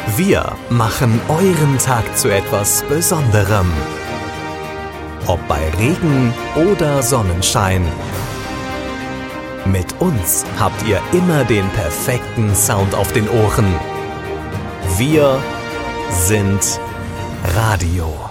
Wir machen euren Tag zu etwas Besonderem. Ob bei Regen oder Sonnenschein. Mit uns habt ihr immer den perfekten Sound auf den Ohren. Wir sind Radio.